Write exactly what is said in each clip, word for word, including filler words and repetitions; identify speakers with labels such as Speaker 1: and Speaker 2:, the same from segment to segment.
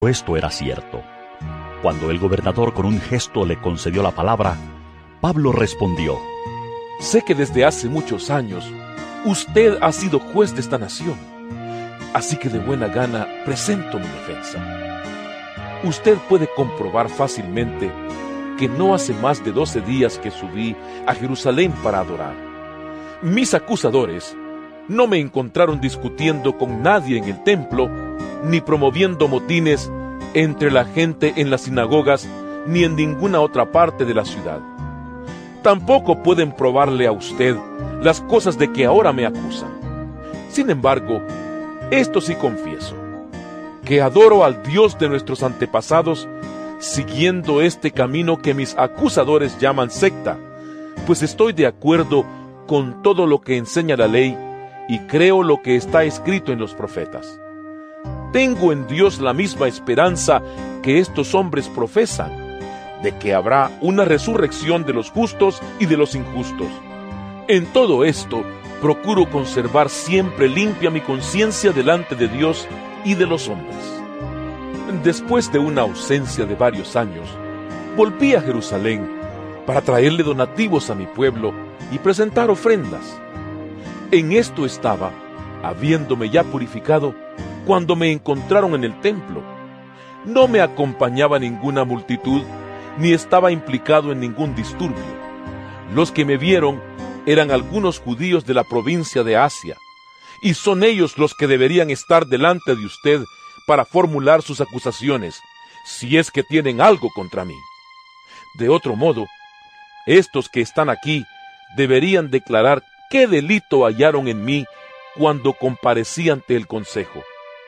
Speaker 1: todo esto era cierto. Cuando el gobernador con un gesto le concedió la palabra, Pablo respondió:
Speaker 2: Sé que desde hace muchos años usted ha sido juez de esta nación, así que de buena gana presento mi defensa. Usted puede comprobar fácilmente que no hace más de doce días que subí a Jerusalén para adorar. Mis acusadores no me encontraron discutiendo con nadie en el templo, ni promoviendo motines entre la gente en las sinagogas, ni en ninguna otra parte de la ciudad. Tampoco pueden probarle a usted las cosas de que ahora me acusan. Sin embargo, esto sí confieso, que adoro al Dios de nuestros antepasados, siguiendo este camino que mis acusadores llaman secta, pues estoy de acuerdo con todo lo que enseña la ley y creo lo que está escrito en los profetas. Tengo en Dios la misma esperanza que estos hombres profesan, de que habrá una resurrección de los justos y de los injustos. En todo esto, procuro conservar siempre limpia mi conciencia delante de Dios y de los hombres. Después de una ausencia de varios años, volví a Jerusalén para traerle donativos a mi pueblo y presentar ofrendas. En esto estaba, habiéndome ya purificado, cuando me encontraron en el templo. No me acompañaba ninguna multitud, ni estaba implicado en ningún disturbio. Los que me vieron eran algunos judíos de la provincia de Asia, y son ellos los que deberían estar delante de usted para formular sus acusaciones, si es que tienen algo contra mí. De otro modo, estos que están aquí deberían declarar qué delito hallaron en mí cuando comparecí ante el consejo,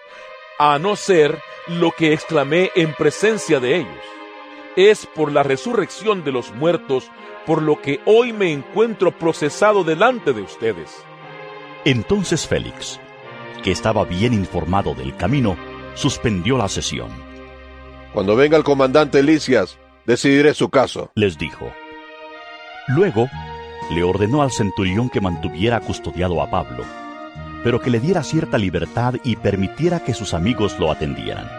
Speaker 2: a no ser lo que exclamé en presencia de ellos: es por la resurrección de los muertos por lo que hoy me encuentro procesado delante de ustedes.
Speaker 1: Entonces Félix, que estaba bien informado del camino, suspendió la sesión.
Speaker 3: Cuando venga el comandante Lisias, decidiré su caso,
Speaker 1: les dijo. Luego, le ordenó al centurión que mantuviera custodiado a Pablo, pero que le diera cierta libertad y permitiera que sus amigos lo atendieran.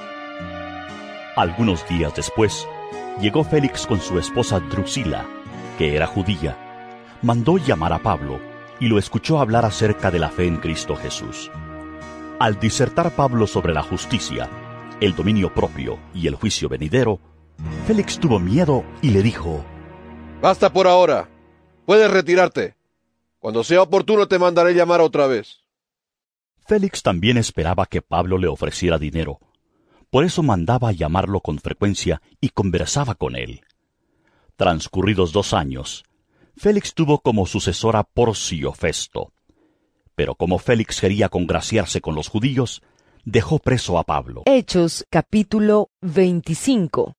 Speaker 1: Algunos días después, llegó Félix con su esposa Drusila, que era judía, mandó llamar a Pablo y lo escuchó hablar acerca de la fe en Cristo Jesús. Al disertar Pablo sobre la justicia, el dominio propio y el juicio venidero, Félix tuvo miedo y le dijo:
Speaker 3: Basta por ahora, puedes retirarte. Cuando sea oportuno te mandaré llamar otra vez.
Speaker 1: Félix también esperaba que Pablo le ofreciera dinero. Por eso mandaba llamarlo con frecuencia y conversaba con él. Transcurridos dos años, Félix tuvo como sucesor a Porcio Festo. Pero como Félix quería congraciarse con los judíos, dejó preso a Pablo.
Speaker 4: Hechos capítulo veinticinco.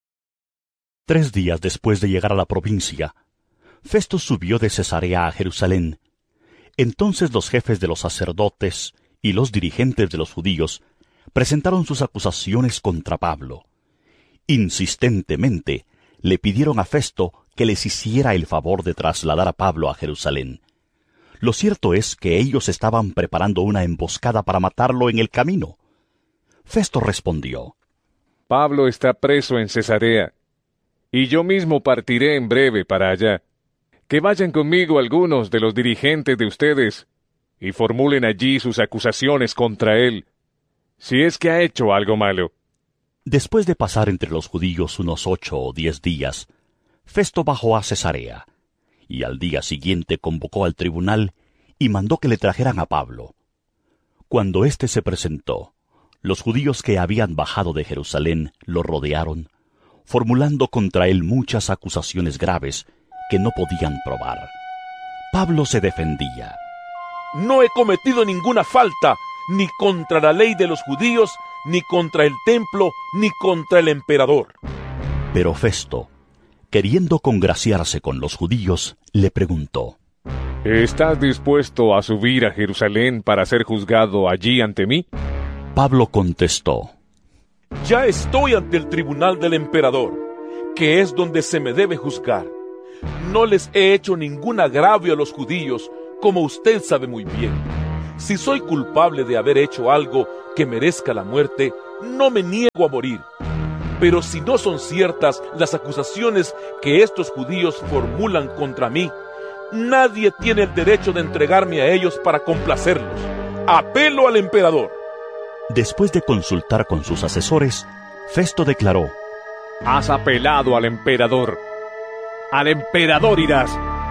Speaker 1: Tres días después de llegar a la provincia, Festo subió de Cesarea a Jerusalén. Entonces los jefes de los sacerdotes y los dirigentes de los judíos presentaron sus acusaciones contra Pablo. Insistentemente le pidieron a Festo que les hiciera el favor de trasladar a Pablo a Jerusalén. Lo cierto es que ellos estaban preparando una emboscada para matarlo en el camino. Festo respondió:
Speaker 5: Pablo está preso en Cesarea, y yo mismo partiré en breve para allá. Que vayan conmigo algunos de los dirigentes de ustedes, y formulen allí sus acusaciones contra él, si es que ha hecho algo malo.
Speaker 1: Después de pasar entre los judíos unos ocho o diez días, Festo bajó a Cesarea, y al día siguiente convocó al tribunal y mandó que le trajeran a Pablo. Cuando éste se presentó, los judíos que habían bajado de Jerusalén lo rodearon, formulando contra él muchas acusaciones graves que no podían probar. Pablo se defendía.
Speaker 2: No he cometido ninguna falta, ni contra la ley de los judíos, ni contra el templo, ni contra el emperador.
Speaker 1: Pero Festo, queriendo congraciarse con los judíos, le preguntó:
Speaker 5: ¿Estás dispuesto a subir a Jerusalén para ser juzgado allí ante mí?
Speaker 1: Pablo contestó:
Speaker 2: Ya estoy ante el tribunal del emperador, que es donde se me debe juzgar. No les he hecho ningún agravio a los judíos, como usted sabe muy bien. Si soy culpable de haber hecho algo que merezca la muerte, no me niego a morir. Pero si no son ciertas las acusaciones que estos judíos formulan contra mí, nadie tiene el derecho de entregarme a ellos para complacerlos. Apelo al emperador.
Speaker 1: Después de consultar con sus asesores, Festo declaró:
Speaker 5: Has apelado al emperador. Al emperador irás.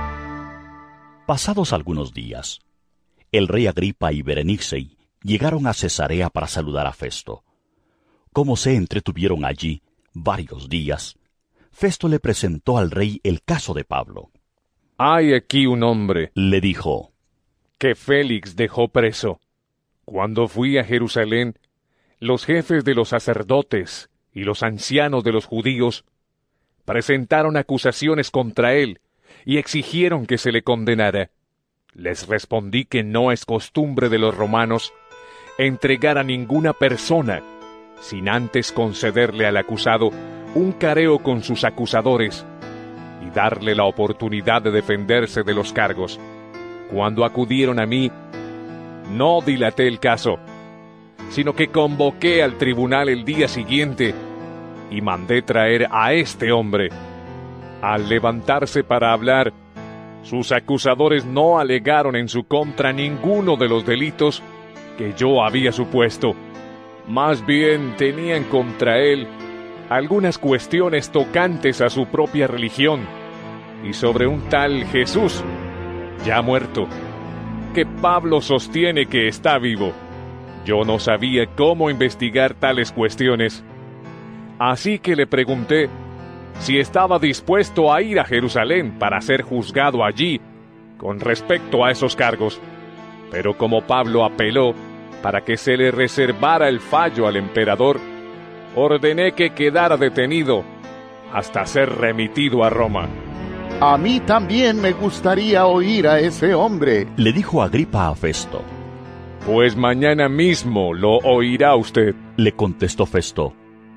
Speaker 1: Pasados algunos días, el rey Agripa y Berenice llegaron a Cesarea para saludar a Festo. Como se entretuvieron allí varios días, Festo le presentó al rey el caso de Pablo.
Speaker 5: Hay aquí un hombre,
Speaker 1: le dijo,
Speaker 5: que Félix dejó preso. Cuando fui a Jerusalén, los jefes de los sacerdotes y los ancianos de los judíos presentaron acusaciones contra él y exigieron que se le condenara. Les respondí que no es costumbre de los romanos entregar a ninguna persona sin antes concederle al acusado un careo con sus acusadores y darle la oportunidad de defenderse de los cargos. Cuando acudieron a mí, no dilaté el caso, sino que convoqué al tribunal el día siguiente y mandé traer a este hombre. Al levantarse para hablar, sus acusadores no alegaron en su contra ninguno de los delitos que yo había supuesto. Más bien tenían contra él algunas cuestiones tocantes a su propia religión y sobre un tal Jesús, ya muerto, que Pablo sostiene que está vivo. Yo no sabía cómo investigar tales cuestiones, así que le pregunté si estaba dispuesto a ir a Jerusalén para ser juzgado allí con respecto a esos cargos. Pero como Pablo apeló para que se le reservara el fallo al emperador, ordené que quedara detenido hasta ser remitido a Roma.
Speaker 6: A mí también me gustaría oír a ese hombre,
Speaker 1: le dijo Agripa a Festo.
Speaker 5: Pues mañana mismo lo oirá usted,
Speaker 1: le contestó Festo.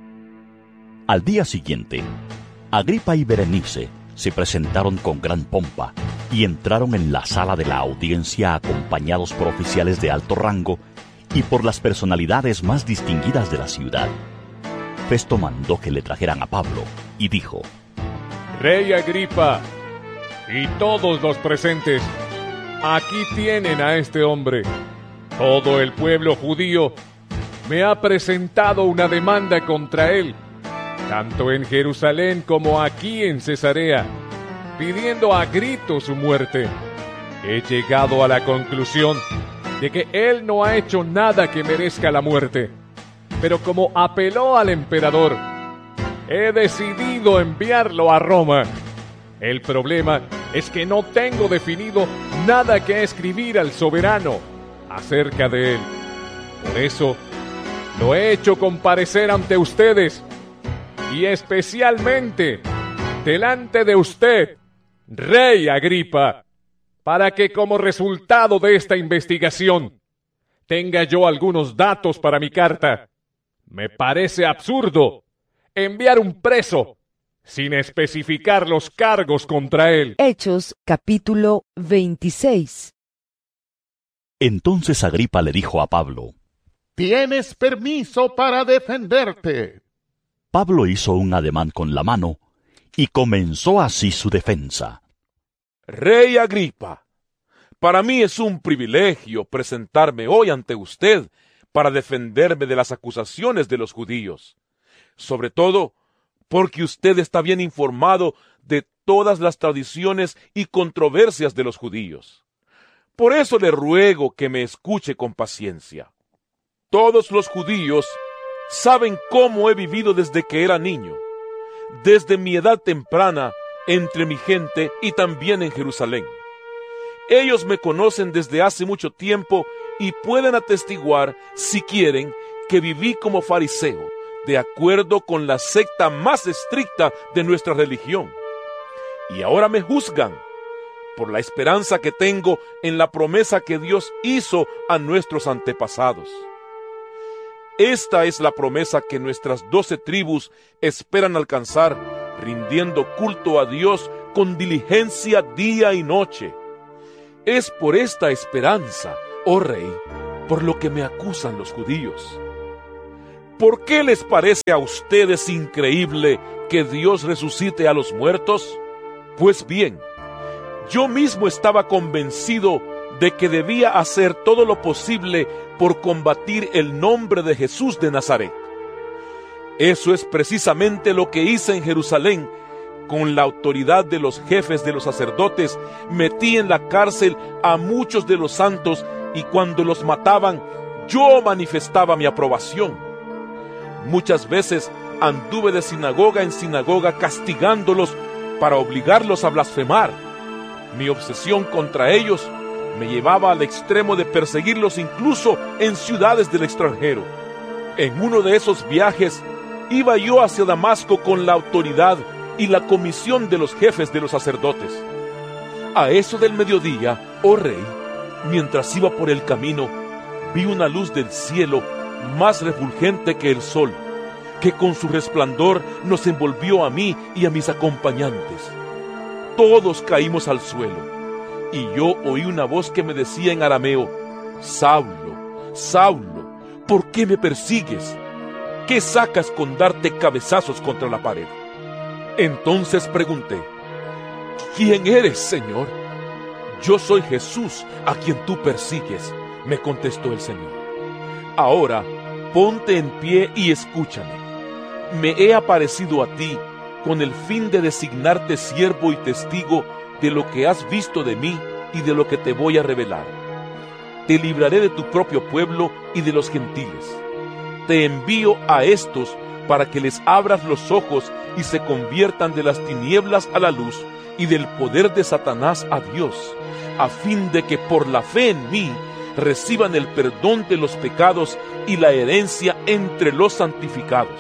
Speaker 1: Al día siguiente, Agripa y Berenice se presentaron con gran pompa y entraron en la sala de la audiencia acompañados por oficiales de alto rango y por las personalidades más distinguidas de la ciudad. Festo mandó que le trajeran a Pablo y dijo:
Speaker 5: Rey Agripa y todos los presentes, aquí tienen a este hombre. Todo el pueblo judío me ha presentado una demanda contra él, tanto en Jerusalén como aquí en Cesarea, pidiendo a gritos su muerte. He llegado a la conclusión de que él no ha hecho nada que merezca la muerte, pero como apeló al emperador, he decidido enviarlo a Roma. El problema es que no tengo definido nada que escribir al soberano acerca de él. Por eso lo he hecho comparecer ante ustedes, y especialmente delante de usted, Rey Agripa, para que como resultado de esta investigación tenga yo algunos datos para mi carta. Me parece absurdo enviar un preso sin especificar los cargos contra él.
Speaker 4: Hechos, capítulo veintiséis.
Speaker 1: Entonces Agripa le dijo a Pablo:
Speaker 6: Tienes permiso para defenderte.
Speaker 1: Pablo hizo un ademán con la mano y comenzó así su defensa.
Speaker 2: Rey Agripa, para mí es un privilegio presentarme hoy ante usted para defenderme de las acusaciones de los judíos, sobre todo porque usted está bien informado de todas las tradiciones y controversias de los judíos. Por eso le ruego que me escuche con paciencia. Todos los judíos saben cómo he vivido desde que era niño, desde mi edad temprana, entre mi gente y también en Jerusalén. Ellos me conocen desde hace mucho tiempo y pueden atestiguar, si quieren, que viví como fariseo, de acuerdo con la secta más estricta de nuestra religión. Y ahora me juzgan por la esperanza que tengo en la promesa que Dios hizo a nuestros antepasados. Esta es la promesa que nuestras doce tribus esperan alcanzar, rindiendo culto a Dios con diligencia día y noche. Es por esta esperanza, oh rey, por lo que me acusan los judíos. ¿Por qué les parece a ustedes increíble que Dios resucite a los muertos? Pues bien, yo mismo estaba convencido de que debía hacer todo lo posible por combatir el nombre de Jesús de Nazaret. Eso es precisamente lo que hice en Jerusalén. Con la autoridad de los jefes de los sacerdotes, metí en la cárcel a muchos de los santos, y cuando los mataban, yo manifestaba mi aprobación. Muchas veces anduve de sinagoga en sinagoga castigándolos para obligarlos a blasfemar. Mi obsesión contra ellos me llevaba al extremo de perseguirlos incluso en ciudades del extranjero. En uno de esos viajes iba yo hacia Damasco con la autoridad y la comisión de los jefes de los sacerdotes. A eso del mediodía, oh rey, mientras iba por el camino, vi una luz del cielo más refulgente que el sol, que con su resplandor nos envolvió a mí y a mis acompañantes. Todos caímos al suelo, y yo oí una voz que me decía en arameo: Saulo, Saulo, ¿por qué me persigues? ¿Qué sacas con darte cabezazos contra la pared? Entonces pregunté: ¿quién eres, Señor? Yo soy Jesús, a quien tú persigues, me contestó el Señor. Ahora, ponte en pie y escúchame. Me he aparecido a ti con el fin de designarte siervo y testigo de lo que has visto de mí y de lo que te voy a revelar. Te libraré de tu propio pueblo y de los gentiles. Te envío a estos para que les abras los ojos y se conviertan de las tinieblas a la luz y del poder de Satanás a Dios, a fin de que por la fe en mí reciban el perdón de los pecados y la herencia entre los santificados.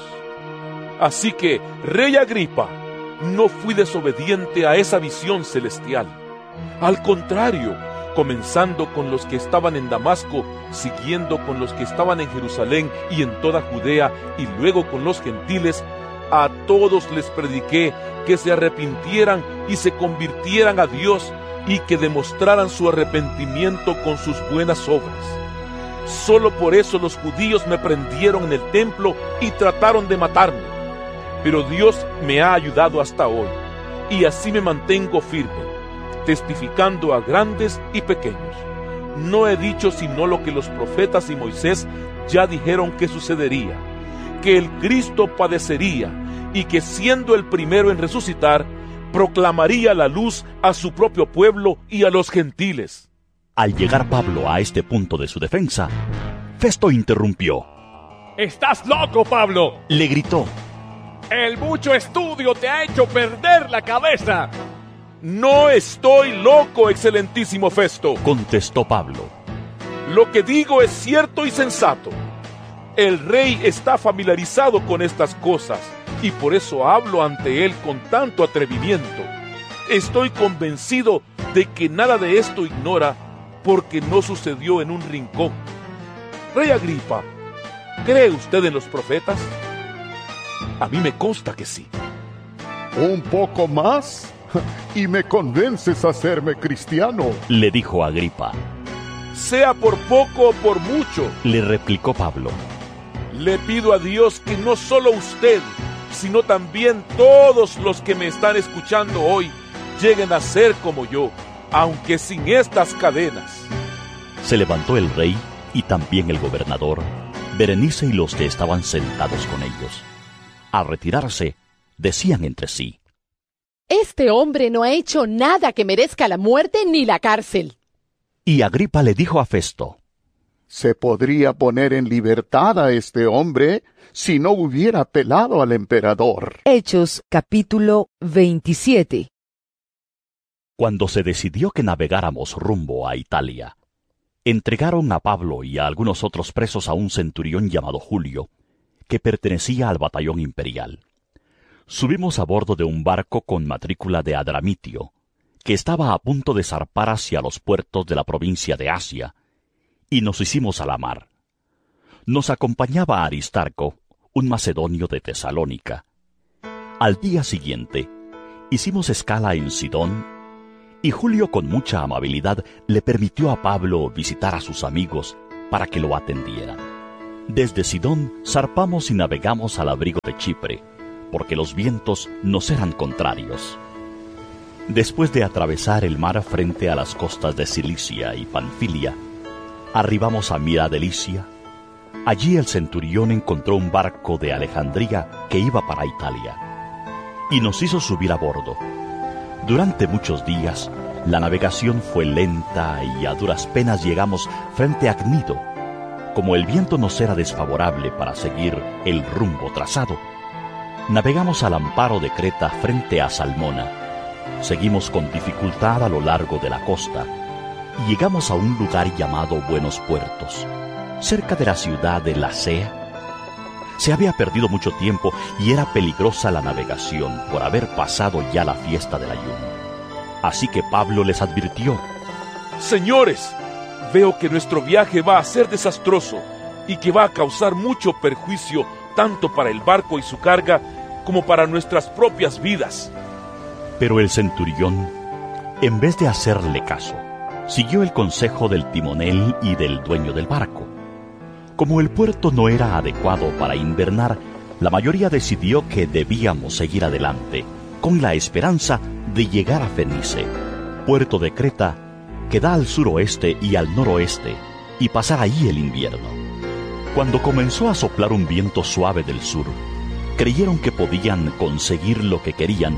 Speaker 2: Así que, Rey Agripa, no fui desobediente a esa visión celestial. Al contrario, comenzando con los que estaban en Damasco, siguiendo con los que estaban en Jerusalén y en toda Judea, y luego con los gentiles, a todos les prediqué que se arrepintieran y se convirtieran a Dios, y que demostraran su arrepentimiento con sus buenas obras. Solo por eso los judíos me prendieron en el templo y trataron de matarme. Pero Dios me ha ayudado hasta hoy, y así me mantengo firme, testificando a grandes y pequeños. No he dicho sino lo que los profetas y Moisés ya dijeron que sucedería, que el Cristo padecería, y que siendo el primero en resucitar, proclamaría la luz a su propio pueblo y a los gentiles.
Speaker 1: Al llegar Pablo a este punto de su defensa, Festo interrumpió.
Speaker 5: ¡Estás loco, Pablo!,
Speaker 1: le gritó.
Speaker 5: El mucho estudio te ha hecho perder la cabeza.
Speaker 2: No estoy loco, excelentísimo Festo,
Speaker 1: contestó Pablo.
Speaker 2: Lo que digo es cierto y sensato. El rey está familiarizado con estas cosas, y por eso hablo ante él con tanto atrevimiento. Estoy convencido de que nada de esto ignora, porque no sucedió en un rincón. Rey Agripa, ¿cree usted en los profetas? A mí me consta que sí.
Speaker 6: ¿Un poco más? Y me convences a hacerme cristiano,
Speaker 1: le dijo Agripa.
Speaker 2: Sea por poco o por mucho,
Speaker 1: le replicó Pablo.
Speaker 2: Le pido a Dios que no solo usted, sino también todos los que me están escuchando hoy lleguen a ser como yo, aunque sin estas cadenas.
Speaker 1: Se levantó el rey y también el gobernador, Berenice y los que estaban sentados con ellos. Al retirarse, decían entre sí:
Speaker 7: Este hombre no ha hecho nada que merezca la muerte ni la cárcel.
Speaker 1: Y Agripa le dijo a Festo:
Speaker 6: Se podría poner en libertad a este hombre si no hubiera apelado al emperador.
Speaker 4: Hechos capítulo veintisiete.
Speaker 1: Cuando se decidió que navegáramos rumbo a Italia, entregaron a Pablo y a algunos otros presos a un centurión llamado Julio, que pertenecía al batallón imperial. Subimos a bordo de un barco con matrícula de Adramitio, que estaba a punto de zarpar hacia los puertos de la provincia de Asia, y nos hicimos a la mar. Nos acompañaba Aristarco, un macedonio de Tesalónica. Al día siguiente, hicimos escala en Sidón, y Julio con mucha amabilidad le permitió a Pablo visitar a sus amigos para que lo atendieran. Desde Sidón zarpamos y navegamos al abrigo de Chipre, porque los vientos nos eran contrarios. Después de atravesar el mar frente a las costas de Cilicia y Panfilia, arribamos a Mira de Licia. Allí el centurión encontró un barco de Alejandría que iba para Italia, y nos hizo subir a bordo. Durante muchos días, la navegación fue lenta y a duras penas llegamos frente a Cnido. Como el viento nos era desfavorable para seguir el rumbo trazado, navegamos al amparo de Creta frente a Salmona. Seguimos con dificultad a lo largo de la costa y llegamos a un lugar llamado Buenos Puertos, cerca de la ciudad de Lasea. Se había perdido mucho tiempo y era peligrosa la navegación por haber pasado ya la fiesta del ayuno. Así que Pablo les advirtió:
Speaker 2: Señores, veo que nuestro viaje va a ser desastroso y que va a causar mucho perjuicio tanto para el barco y su carga como para nuestras propias vidas.
Speaker 1: Pero el centurión, en vez de hacerle caso, siguió el consejo del timonel y del dueño del barco. Como el puerto no era adecuado para invernar, la mayoría decidió que debíamos seguir adelante, con la esperanza de llegar a Fenice, puerto de Creta, que da al suroeste y al noroeste, y pasar allí el invierno. Cuando comenzó a soplar un viento suave del sur, creyeron que podían conseguir lo que querían,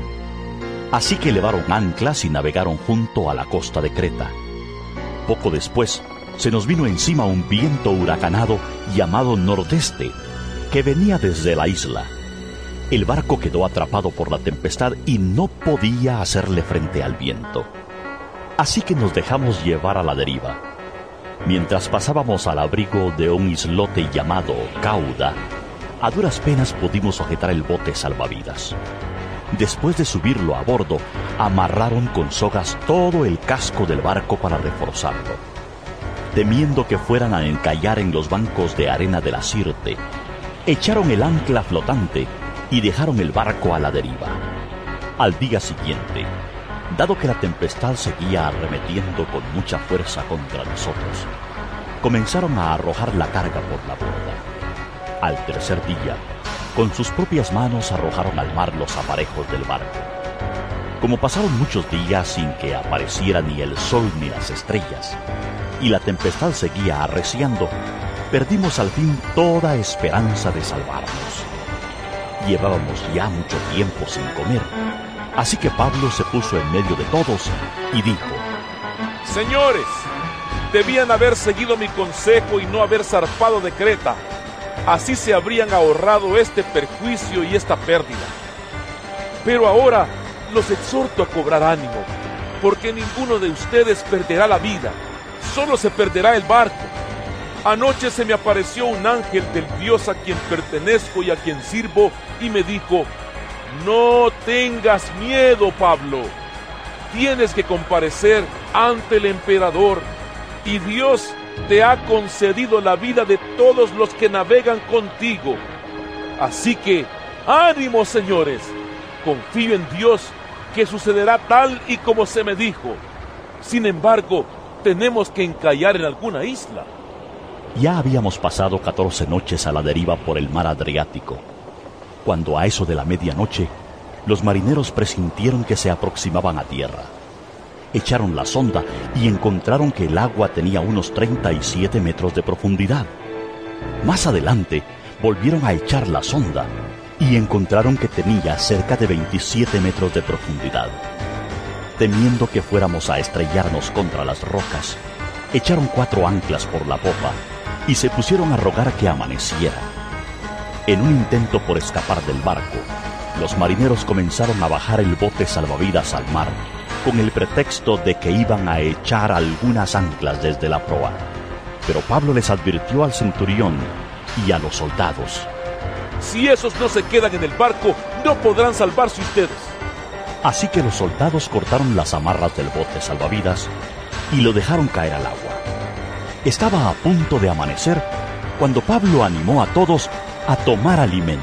Speaker 1: así que levaron anclas y navegaron junto a la costa de Creta. Poco después, se nos vino encima un viento huracanado llamado nordeste, que venía desde la isla. El barco quedó atrapado por la tempestad y no podía hacerle frente al viento. Así que nos dejamos llevar a la deriva. Mientras pasábamos al abrigo de un islote llamado Cauda, a duras penas pudimos sujetar el bote salvavidas. Después de subirlo a bordo, amarraron con sogas todo el casco del barco para reforzarlo. Temiendo que fueran a encallar en los bancos de arena de la Sirte, echaron el ancla flotante y dejaron el barco a la deriva. Al día siguiente, dado que la tempestad seguía arremetiendo con mucha fuerza contra nosotros, comenzaron a arrojar la carga por la borda. Al tercer día, con sus propias manos arrojaron al mar los aparejos del barco. Como pasaron muchos días sin que apareciera ni el sol ni las estrellas, y la tempestad seguía arreciando, perdimos al fin toda esperanza de salvarnos. Llevábamos ya mucho tiempo sin comer, así que Pablo se puso en medio de todos y dijo:
Speaker 2: Señores, debían haber seguido mi consejo y no haber zarpado de Creta. Así se habrían ahorrado este perjuicio y esta pérdida. Pero ahora los exhorto a cobrar ánimo, porque ninguno de ustedes perderá la vida, solo se perderá el barco. Anoche se me apareció un ángel del Dios a quien pertenezco y a quien sirvo, y me dijo: no tengas miedo, Pablo. Tienes que comparecer ante el emperador, y Dios te ha concedido la vida de todos los que navegan contigo. Así que, ánimo, señores. Confío en Dios que sucederá tal y como se me dijo. Sin embargo, tenemos que encallar en alguna isla.
Speaker 1: Ya habíamos pasado catorce noches a la deriva por el mar Adriático, cuando a eso de la medianoche, los marineros presintieron que se aproximaban a tierra. Echaron la sonda y encontraron que el agua tenía unos treinta y siete metros de profundidad. Más adelante, volvieron a echar la sonda y encontraron que tenía cerca de veintisiete metros de profundidad. Temiendo que fuéramos a estrellarnos contra las rocas, echaron cuatro anclas por la popa y se pusieron a rogar que amaneciera. En un intento por escapar del barco, los marineros comenzaron a bajar el bote salvavidas al mar, con el pretexto de que iban a echar algunas anclas desde la proa. Pero Pablo les advirtió al centurión y a los soldados:
Speaker 2: si esos no se quedan en el barco, no podrán salvarse ustedes.
Speaker 1: Así que los soldados cortaron las amarras del bote salvavidas y lo dejaron caer al agua. Estaba a punto de amanecer cuando Pablo animó a todos a tomar alimento.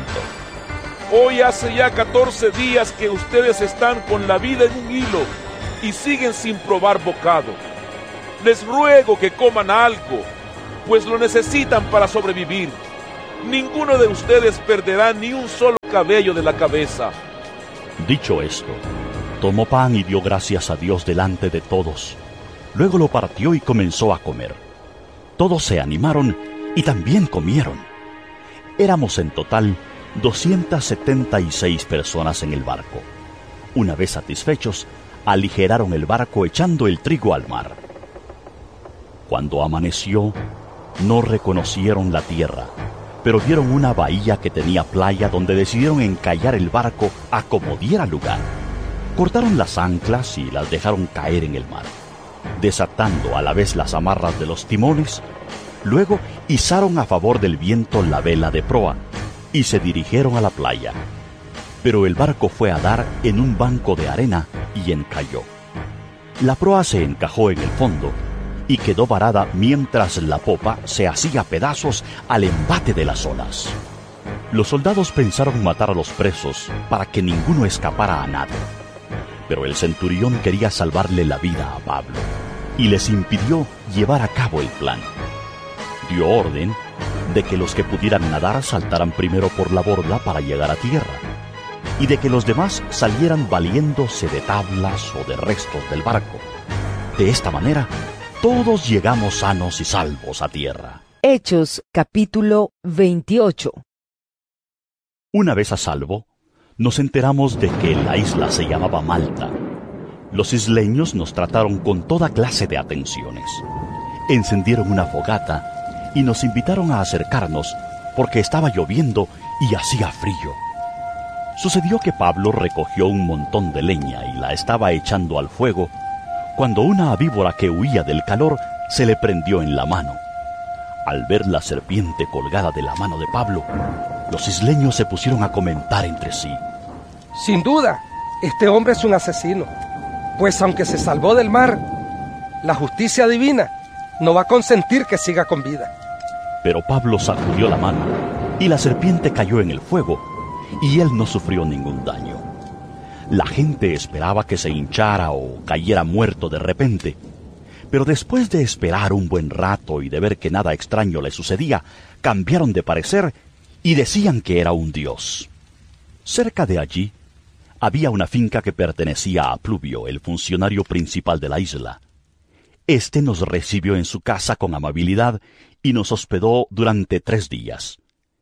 Speaker 2: Hoy hace ya catorce días que ustedes están con la vida en un hilo y siguen sin probar bocado. Les ruego que coman algo, pues lo necesitan para sobrevivir. ninguno de ustedes perderá ni un solo cabello de la cabeza.
Speaker 1: Dicho esto, tomó pan y dio gracias a Dios delante de todos. Luego lo partió y comenzó a comer. Todos se animaron y también comieron. Éramos en total doscientas setenta y seis personas en el barco. Una vez satisfechos, aligeraron el barco echando el trigo al mar. Cuando amaneció, no reconocieron la tierra, pero vieron una bahía que tenía playa donde decidieron encallar el barco a como diera lugar. Cortaron las anclas y las dejaron caer en el mar, desatando a la vez las amarras de los timones. Luego izaron a favor del viento la vela de proa y se dirigieron a la playa. Pero el barco fue a dar en un banco de arena y encalló. La proa se encajó en el fondo y quedó varada mientras la popa se hacía pedazos al embate de las olas. Los soldados pensaron matar a los presos para que ninguno escapara a nado. Pero el centurión quería salvarle la vida a Pablo y les impidió llevar a cabo el plan. Dio orden de que los que pudieran nadar saltaran primero por la borda para llegar a tierra, y de que los demás salieran valiéndose de tablas o de restos del barco. De esta manera, todos llegamos sanos y salvos a tierra.
Speaker 4: Hechos capítulo veintiocho.
Speaker 1: Una vez a salvo, nos enteramos de que la isla se llamaba Malta. Los isleños nos trataron con toda clase de atenciones. Encendieron una fogata y nos invitaron a acercarnos porque estaba lloviendo y hacía frío. Sucedió que Pablo recogió un montón de leña y la estaba echando al fuego cuando una víbora que huía del calor se le prendió en la mano. Al ver la serpiente colgada de la mano de Pablo, los isleños se pusieron a comentar entre sí.
Speaker 8: Sin duda, este hombre es un asesino, pues aunque se salvó del mar, la justicia divina no va a consentir que siga con vida.
Speaker 1: Pero Pablo sacudió la mano y la serpiente cayó en el fuego y él no sufrió ningún daño. La gente esperaba que se hinchara o cayera muerto de repente, pero después de esperar un buen rato y de ver que nada extraño le sucedía, cambiaron de parecer y decían que era un dios. Cerca de allí había una finca que pertenecía a Pluvio, el funcionario principal de la isla. Este nos recibió en su casa con amabilidad y nos hospedó durante tres días.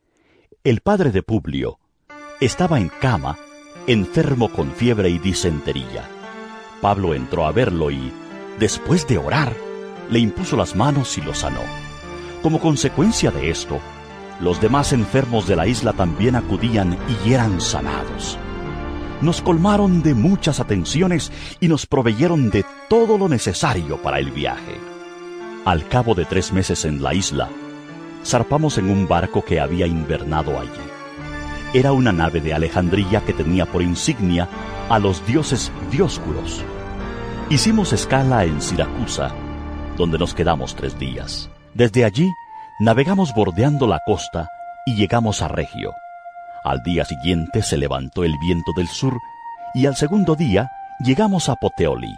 Speaker 1: El padre de Publio estaba en cama, enfermo con fiebre y disentería. Pablo entró a verlo y, después de orar, le impuso las manos y lo sanó. Como consecuencia de esto, los demás enfermos de la isla también acudían y eran sanados. Nos colmaron de muchas atenciones y nos proveyeron de todo lo necesario para el viaje. Al cabo de tres meses en la isla, zarpamos en un barco que había invernado allí. Era una nave de Alejandría que tenía por insignia a los dioses Dioscuros. Hicimos escala en Siracusa, donde nos quedamos tres días. Desde allí, navegamos bordeando la costa y llegamos a Regio. Al día siguiente se levantó el viento del sur y al segundo día llegamos a Puteoli.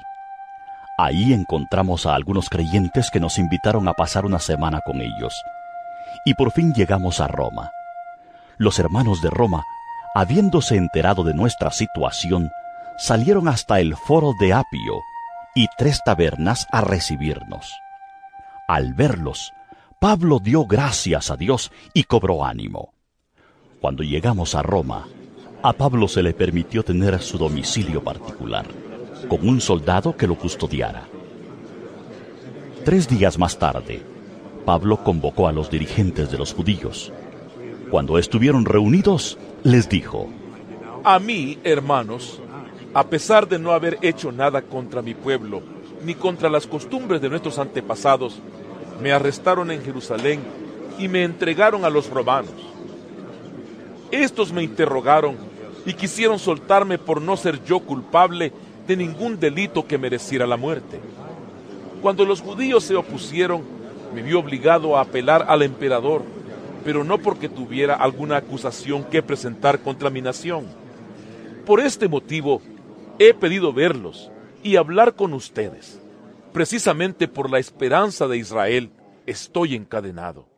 Speaker 1: Ahí encontramos a algunos creyentes que nos invitaron a pasar una semana con ellos. Y por fin llegamos a Roma. Los hermanos de Roma, habiéndose enterado de nuestra situación, salieron hasta el foro de Apio y tres tabernas a recibirnos. Al verlos, Pablo dio gracias a Dios y cobró ánimo. Cuando llegamos a Roma, a Pablo se le permitió tener su domicilio particular, con un soldado que lo custodiara. Tres días más tarde, Pablo convocó a los dirigentes de los judíos. Cuando estuvieron reunidos, les dijo:
Speaker 2: A mí, hermanos, a pesar de no haber hecho nada contra mi pueblo, ni contra las costumbres de nuestros antepasados, me arrestaron en Jerusalén y me entregaron a los romanos. Estos me interrogaron y quisieron soltarme por no ser yo culpable de ningún delito que mereciera la muerte. Cuando los judíos se opusieron, me vi obligado a apelar al emperador, pero no porque tuviera alguna acusación que presentar contra mi nación. Por este motivo, he pedido verlos y hablar con ustedes. Precisamente por la esperanza de Israel, estoy encadenado.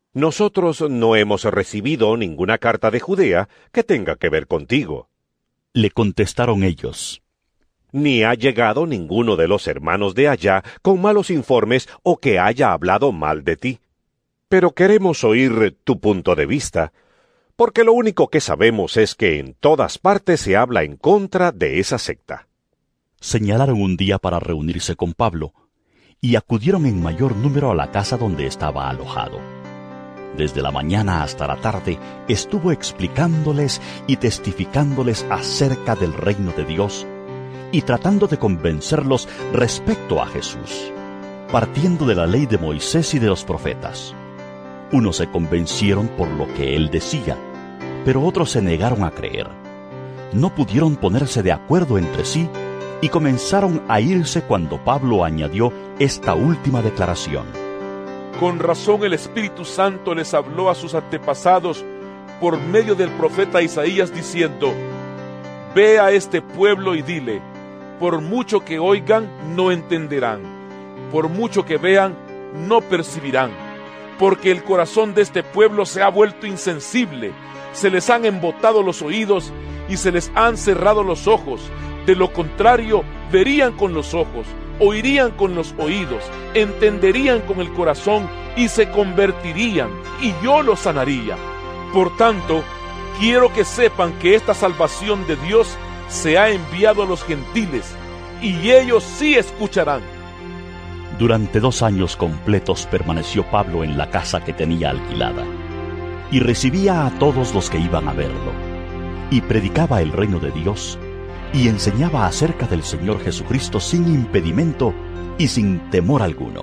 Speaker 9: Nosotros no hemos recibido ninguna carta de Judea que tenga que ver contigo.
Speaker 1: Le contestaron ellos.
Speaker 9: Ni ha llegado ninguno de los hermanos de allá con malos informes o que haya hablado mal de ti. Pero queremos oír tu punto de vista, porque lo único que sabemos es que en todas partes se habla en contra de esa secta.
Speaker 1: Señalaron un día para reunirse con Pablo, y acudieron en mayor número a la casa donde estaba alojado. Desde la mañana hasta la tarde estuvo explicándoles y testificándoles acerca del reino de Dios y tratando de convencerlos respecto a Jesús, partiendo de la ley de Moisés y de los profetas. Unos se convencieron por lo que él decía, pero otros se negaron a creer. No pudieron ponerse de acuerdo entre sí y comenzaron a irse cuando Pablo añadió esta última declaración.
Speaker 2: Con razón el Espíritu Santo les habló a sus antepasados por medio del profeta Isaías diciendo: Ve a este pueblo y dile, por mucho que oigan, no entenderán, por mucho que vean, no percibirán, porque el corazón de este pueblo se ha vuelto insensible, se les han embotado los oídos y se les han cerrado los ojos. De lo contrario, verían con los ojos, oirían con los oídos, entenderían con el corazón y se convertirían, y yo los sanaría. Por tanto, quiero que sepan que esta salvación de Dios se ha enviado a los gentiles, y ellos sí escucharán.
Speaker 1: Durante dos años completos permaneció Pablo en la casa que tenía alquilada, y recibía a todos los que iban a verlo, y predicaba el reino de Dios, y enseñaba acerca del Señor Jesucristo sin impedimento y sin temor alguno.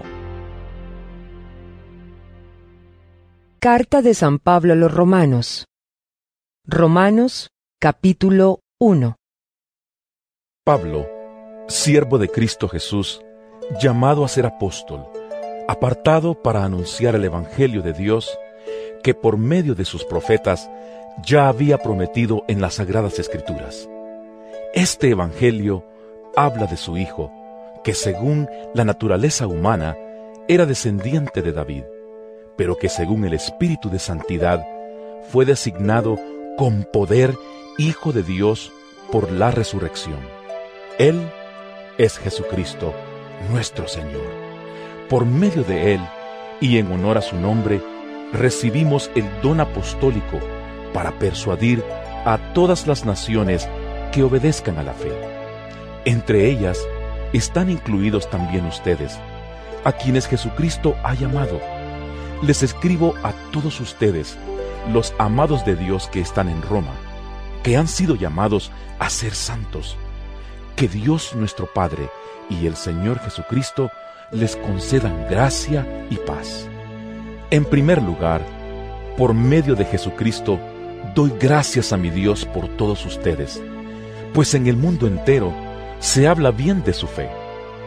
Speaker 4: Carta de San Pablo a los Romanos. Romanos, capítulo uno.
Speaker 2: Pablo, siervo de Cristo Jesús, llamado a ser apóstol, apartado para anunciar el Evangelio de Dios, que por medio de sus profetas ya había prometido en las Sagradas Escrituras. Este Evangelio habla de su Hijo, que según la naturaleza humana era descendiente de David, pero que según el Espíritu de Santidad fue designado con poder Hijo de Dios por la resurrección. Él es Jesucristo, nuestro Señor. Por medio de Él, y en honor a su nombre, recibimos el don apostólico para persuadir a todas las naciones que obedezcan a la fe. Entre ellas están incluidos también ustedes, a quienes Jesucristo ha llamado. Les escribo a todos ustedes, los amados de Dios que están en Roma, que han sido llamados a ser santos. Que Dios nuestro Padre y el Señor Jesucristo les concedan gracia y paz. En primer lugar, por medio de Jesucristo, doy gracias a mi Dios por todos ustedes, pues en el mundo entero se habla bien de su fe.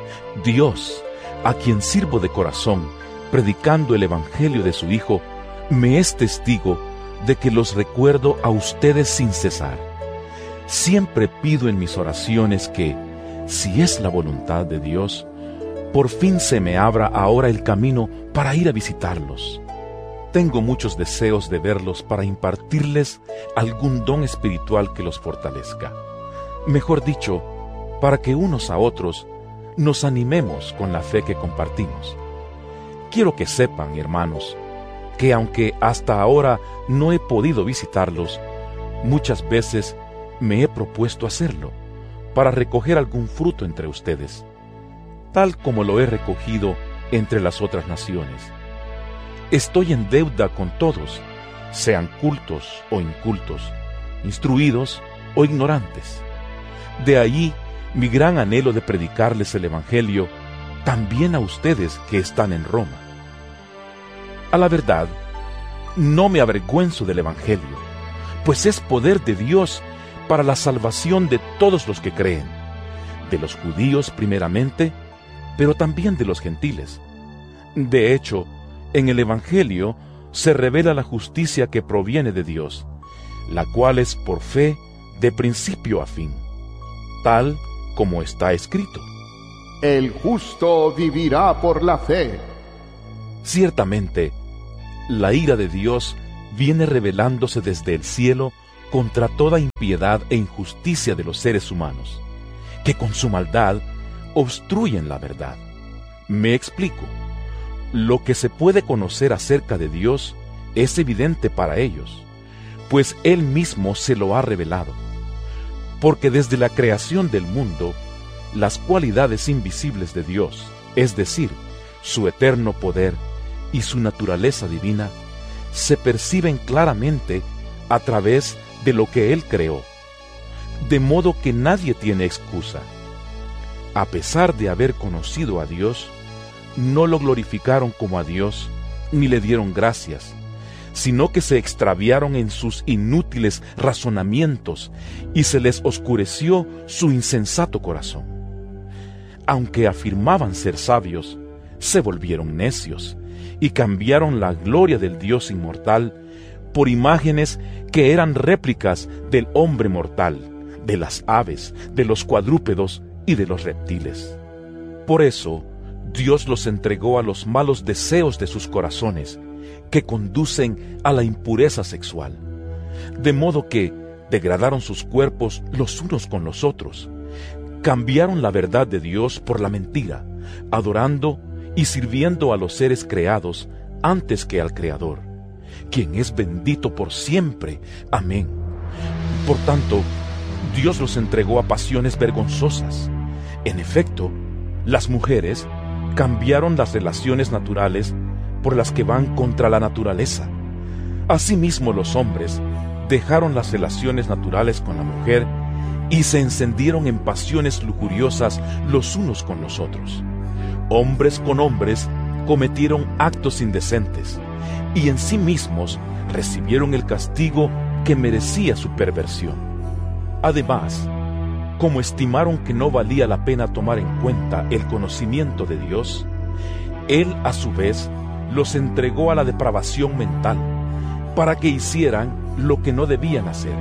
Speaker 2: Dios, a quien sirvo de corazón, predicando el Evangelio de su Hijo, me es testigo de que los recuerdo a ustedes sin cesar. Siempre pido en mis oraciones que, si es la voluntad de Dios, por fin se me abra ahora el camino para ir a visitarlos. Tengo muchos deseos de verlos para impartirles algún don espiritual que los fortalezca. Mejor dicho, para que unos a otros nos animemos con la fe que compartimos. Quiero que sepan, hermanos, que aunque hasta ahora no he podido visitarlos, muchas veces me he propuesto hacerlo, para recoger algún fruto entre ustedes, tal como lo he recogido entre las otras naciones. Estoy en deuda con todos, sean cultos o incultos, instruidos o ignorantes. De ahí mi gran anhelo de predicarles el Evangelio también a ustedes que están en Roma. A la verdad, no me avergüenzo del Evangelio, pues es poder de Dios para la salvación de todos los que creen, de los judíos primeramente, pero también de los gentiles. De hecho, en el Evangelio se revela la justicia que proviene de Dios, la cual es por fe de principio a fin, tal como está escrito.
Speaker 6: El justo vivirá por la fe.
Speaker 2: Ciertamente, la ira de Dios viene revelándose desde el cielo contra toda impiedad e injusticia de los seres humanos, que con su maldad obstruyen la verdad. Me explico. Lo que se puede conocer acerca de Dios es evidente para ellos, pues Él mismo se lo ha revelado. Porque desde la creación del mundo, las cualidades invisibles de Dios, es decir, su eterno poder y su naturaleza divina, se perciben claramente a través de lo que Él creó, de modo que nadie tiene excusa. A pesar de haber conocido a Dios, no lo glorificaron como a Dios, ni le dieron gracias, sino que se extraviaron en sus inútiles razonamientos y se les oscureció su insensato corazón. Aunque afirmaban ser sabios, se volvieron necios y cambiaron la gloria del Dios inmortal por imágenes que eran réplicas del hombre mortal, de las aves, de los cuadrúpedos y de los reptiles. Por eso, Dios los entregó a los malos deseos de sus corazones, que conducen a la impureza sexual, de modo que degradaron sus cuerpos los unos con los otros, cambiaron la verdad de Dios por la mentira, adorando y sirviendo a los seres creados antes que al Creador, quien es bendito por siempre. Amén. Por tanto, Dios los entregó a pasiones vergonzosas. En efecto, las mujeres cambiaron las relaciones naturales por las que van contra la naturaleza. Asimismo, los hombres dejaron las relaciones naturales con la mujer y se encendieron en pasiones lujuriosas los unos con los otros. Hombres con hombres cometieron actos indecentes y en sí mismos recibieron el castigo que merecía su perversión. Además, como estimaron que no valía la pena tomar en cuenta el conocimiento de Dios, Él a su vez los entregó a la depravación mental, para que hicieran lo que no debían hacer.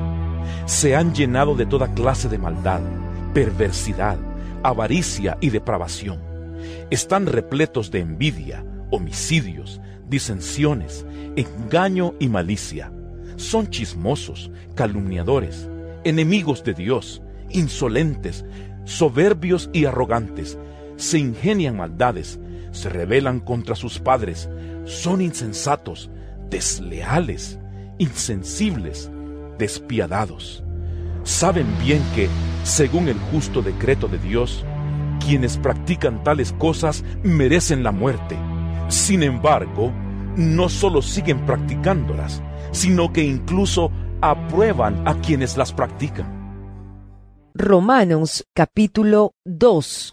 Speaker 2: Se han llenado de toda clase de maldad, perversidad, avaricia y depravación. Están repletos de envidia, homicidios, disensiones, engaño y malicia. Son chismosos, calumniadores, enemigos de Dios, insolentes, soberbios y arrogantes. Se ingenian maldades, se rebelan contra sus padres, son insensatos, desleales, insensibles, despiadados. Saben bien que, según el justo decreto de Dios, quienes practican tales cosas merecen la muerte. Sin embargo, no solo siguen practicándolas, sino que incluso aprueban a quienes las practican.
Speaker 4: Romanos capítulo dos.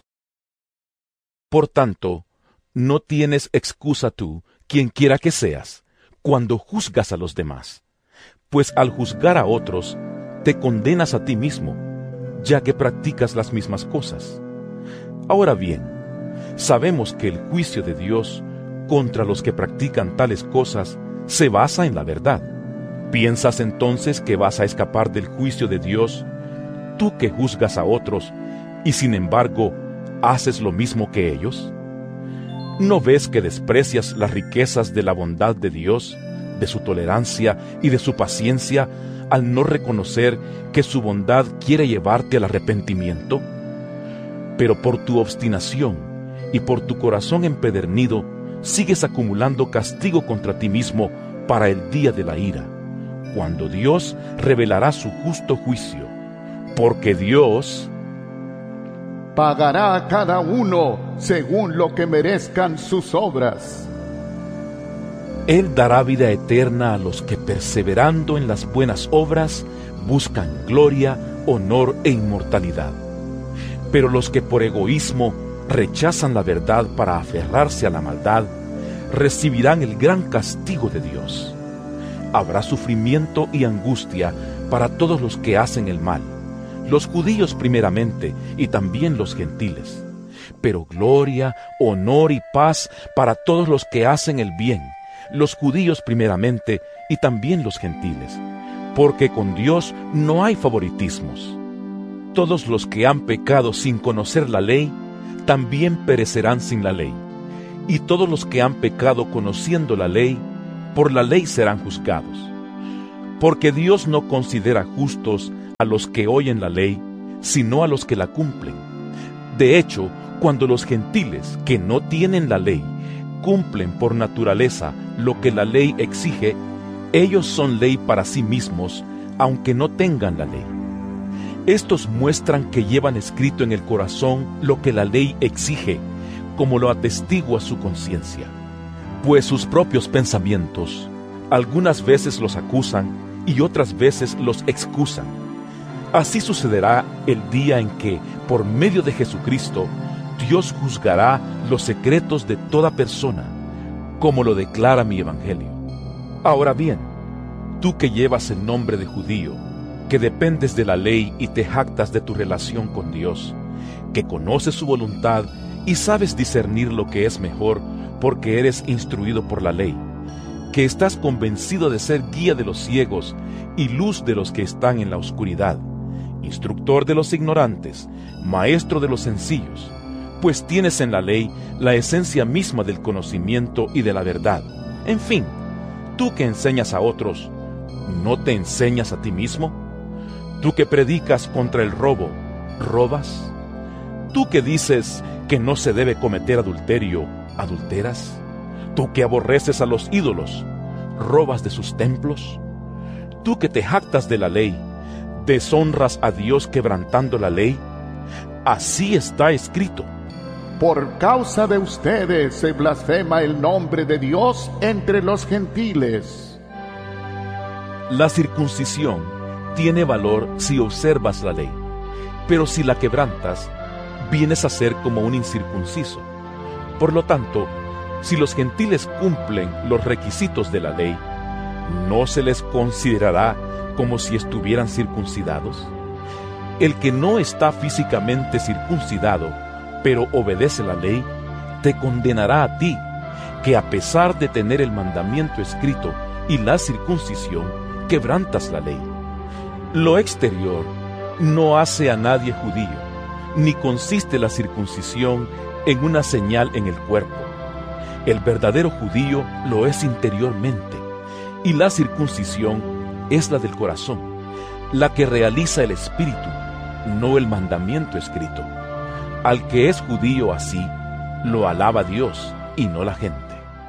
Speaker 2: Por tanto, no tienes excusa tú, quien quiera que seas, cuando juzgas a los demás, pues al juzgar a otros, te condenas a ti mismo, ya que practicas las mismas cosas. Ahora bien, sabemos que el juicio de Dios contra los que practican tales cosas se basa en la verdad. ¿Piensas entonces que vas a escapar del juicio de Dios, tú que juzgas a otros, y sin embargo, haces lo mismo que ellos? ¿No ves que desprecias las riquezas de la bondad de Dios, de su tolerancia y de su paciencia, al no reconocer que su bondad quiere llevarte al arrepentimiento? Pero por tu obstinación y por tu corazón empedernido, sigues acumulando castigo contra ti mismo para el día de la ira, cuando Dios revelará su justo juicio. Porque Dios
Speaker 6: pagará a cada uno según lo que merezcan sus obras.
Speaker 2: Él dará vida eterna a los que, perseverando en las buenas obras, buscan gloria, honor e inmortalidad. Pero los que por egoísmo rechazan la verdad para aferrarse a la maldad, recibirán el gran castigo de Dios. Habrá sufrimiento y angustia para todos los que hacen el mal, los judíos primeramente y también los gentiles, pero gloria, honor y paz para todos los que hacen el bien, los judíos primeramente y también los gentiles, porque con Dios no hay favoritismos. Todos los que han pecado sin conocer la ley, también perecerán sin la ley, y todos los que han pecado conociendo la ley, por la ley serán juzgados. Porque Dios no considera justos a los que oyen la ley, sino a los que la cumplen. De hecho, cuando los gentiles que no tienen la ley cumplen por naturaleza lo que la ley exige, ellos son ley para sí mismos, aunque no tengan la ley. Estos muestran que llevan escrito en el corazón lo que la ley exige, como lo atestigua su conciencia. Pues sus propios pensamientos algunas veces los acusan y otras veces los excusan. Así sucederá el día en que, por medio de Jesucristo, Dios juzgará los secretos de toda persona, como lo declara mi Evangelio. Ahora bien, tú que llevas el nombre de judío, que dependes de la ley y te jactas de tu relación con Dios, que conoces su voluntad y sabes discernir lo que es mejor porque eres instruido por la ley, que estás convencido de ser guía de los ciegos y luz de los que están en la oscuridad, instructor de los ignorantes, maestro de los sencillos, pues tienes en la ley la esencia misma del conocimiento y de la verdad. En fin, tú que enseñas a otros, ¿no te enseñas a ti mismo? Tú que predicas contra el robo, ¿robas? Tú que dices que no se debe cometer adulterio, ¿adulteras? Tú que aborreces a los ídolos, ¿robas de sus templos? Tú que te jactas de la ley, ¿deshonras a Dios quebrantando la ley? Así está escrito.
Speaker 6: Por causa de ustedes se blasfema el nombre de Dios entre los gentiles.
Speaker 2: La circuncisión tiene valor si observas la ley, pero si la quebrantas, vienes a ser como un incircunciso. Por lo tanto, si los gentiles cumplen los requisitos de la ley, ¿no se les considerará como si estuvieran circuncidados? El que no está físicamente circuncidado, pero obedece la ley, te condenará a ti, que a pesar de tener el mandamiento escrito y la circuncisión, quebrantas la ley. Lo exterior no hace a nadie judío, ni consiste la circuncisión en una señal en el cuerpo. El verdadero judío lo es interiormente, y la circuncisión es la del corazón, la que realiza el espíritu, no el mandamiento escrito. Al que es judío así, lo alaba Dios y no la gente.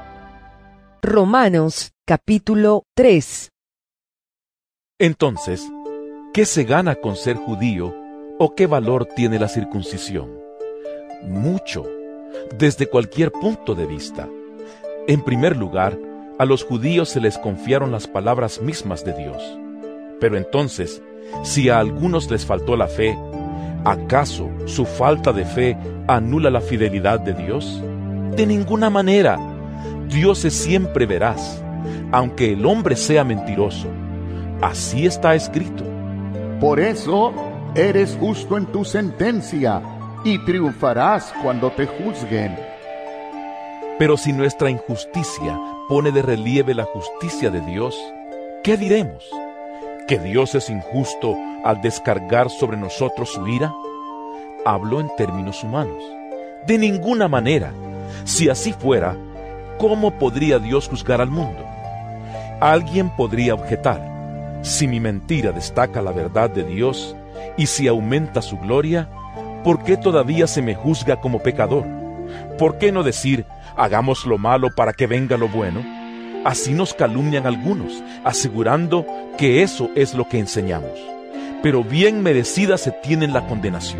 Speaker 4: Romanos capítulo tres.
Speaker 2: Entonces, ¿qué se gana con ser judío o qué valor tiene la circuncisión? Mucho, desde cualquier punto de vista. En primer lugar, a los judíos se les confiaron las palabras mismas de Dios. Pero entonces, si a algunos les faltó la fe, ¿acaso su falta de fe anula la fidelidad de Dios? De ninguna manera. Dios es siempre veraz, aunque el hombre sea mentiroso. Así está escrito.
Speaker 6: Por eso eres justo en tu sentencia y triunfarás cuando te juzguen.
Speaker 2: Pero si nuestra injusticia pone de relieve la justicia de Dios, ¿qué diremos? ¿Que Dios es injusto al descargar sobre nosotros su ira? Hablo en términos humanos. De ninguna manera. Si así fuera, ¿cómo podría Dios juzgar al mundo? Alguien podría objetar: si mi mentira destaca la verdad de Dios y si aumenta su gloria, ¿por qué todavía se me juzga como pecador? ¿Por qué no decir, hagamos lo malo para que venga lo bueno? Así nos calumnian algunos, asegurando que eso es lo que enseñamos. Pero bien merecida se tiene la condenación.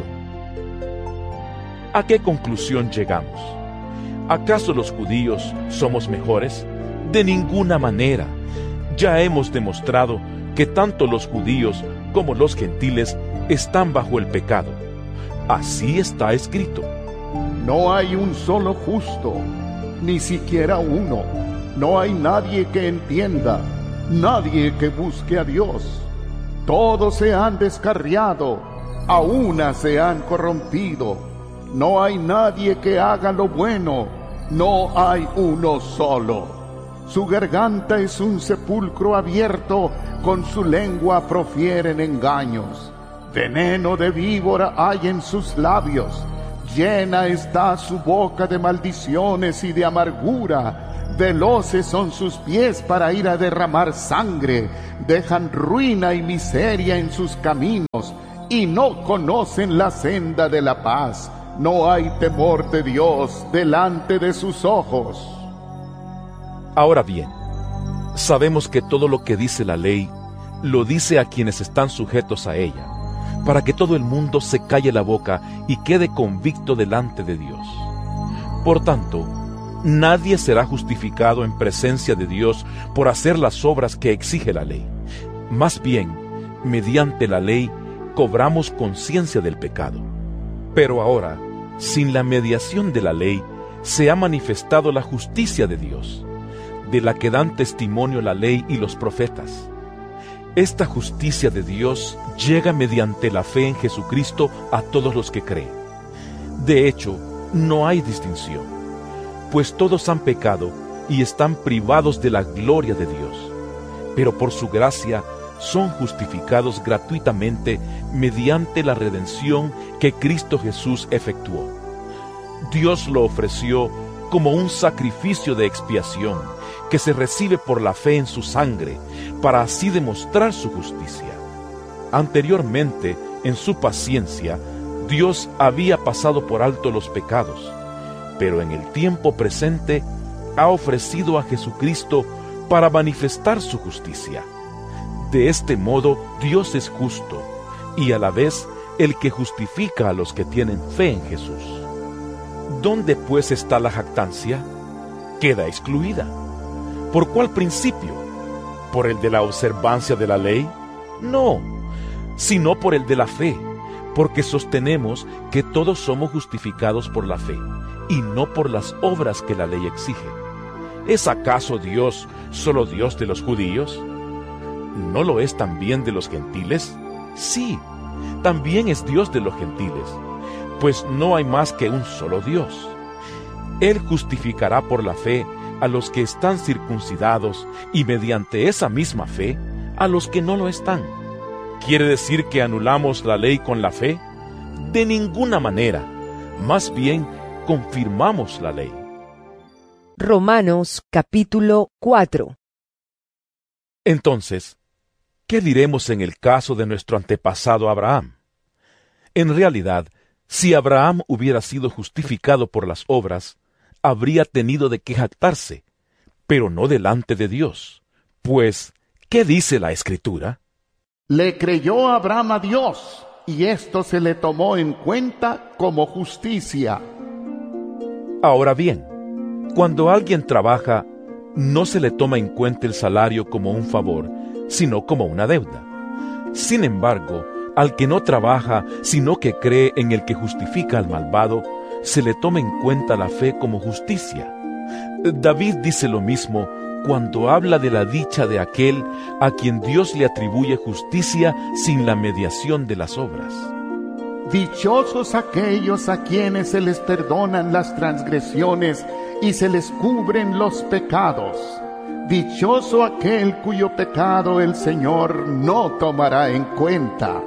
Speaker 2: ¿A qué conclusión llegamos? ¿Acaso los judíos somos mejores? De ninguna manera. Ya hemos demostrado que tanto los judíos como los gentiles están bajo el pecado. Así está escrito.
Speaker 6: No hay un solo justo, ni siquiera uno. No hay nadie que entienda, nadie que busque a Dios. Todos se han descarriado, a una se han corrompido. No hay nadie que haga lo bueno, no hay uno solo. Su garganta es un sepulcro abierto, con su lengua profieren engaños. Veneno de víbora hay en sus labios, llena está su boca de maldiciones y de amargura. Veloces son sus pies para ir a derramar sangre. Dejan ruina y miseria en sus caminos, y no conocen la senda de la paz. No hay temor de Dios delante de sus ojos.
Speaker 2: Ahora bien, sabemos que todo lo que dice la ley, lo dice a quienes están sujetos a ella, para que todo el mundo se calle la boca y quede convicto delante de Dios. Por tanto, nadie será justificado en presencia de Dios por hacer las obras que exige la ley. Más bien, mediante la ley, cobramos conciencia del pecado. Pero ahora, sin la mediación de la ley, se ha manifestado la justicia de Dios, de la que dan testimonio la ley y los profetas. Esta justicia de Dios llega mediante la fe en Jesucristo a todos los que creen. De hecho, no hay distinción, pues todos han pecado y están privados de la gloria de Dios, pero por su gracia son justificados gratuitamente mediante la redención que Cristo Jesús efectuó. Dios lo ofreció como un sacrificio de expiación que se recibe por la fe en su sangre, para así demostrar su justicia. Anteriormente, en su paciencia, Dios había pasado por alto los pecados, pero en el tiempo presente ha ofrecido a Jesucristo para manifestar su justicia. De este modo, Dios es justo, y a la vez el que justifica a los que tienen fe en Jesús. ¿Dónde pues está la jactancia? Queda excluida. ¿Por cuál principio? ¿Por el de la observancia de la ley? No, sino por el de la fe, porque sostenemos que todos somos justificados por la fe, y no por las obras que la ley exige. ¿Es acaso Dios solo Dios de los judíos? ¿No lo es también de los gentiles? Sí, también es Dios de los gentiles, pues no hay más que un solo Dios. Él justificará por la fe a los que están circuncidados y mediante esa misma fe a los que no lo están. ¿Quiere decir que anulamos la ley con la fe? De ninguna manera, más bien confirmamos la ley.
Speaker 4: Romanos capítulo cuatro.
Speaker 2: Entonces, ¿qué diremos en el caso de nuestro antepasado Abraham? En realidad, si Abraham hubiera sido justificado por las obras, habría tenido de qué jactarse, pero no delante de Dios. Pues, ¿qué dice la Escritura?
Speaker 6: Le creyó Abraham a Dios, y esto se le tomó en cuenta como justicia.
Speaker 2: Ahora bien, cuando alguien trabaja, no se le toma en cuenta el salario como un favor, sino como una deuda. Sin embargo, al que no trabaja, sino que cree en el que justifica al malvado, se le toma en cuenta la fe como justicia. David dice lo mismo cuando habla de la dicha de aquel a quien Dios le atribuye justicia sin la mediación de las obras.
Speaker 6: Dichosos aquellos a quienes se les perdonan las transgresiones y se les cubren los pecados. Dichoso aquel cuyo pecado el Señor no tomará en cuenta.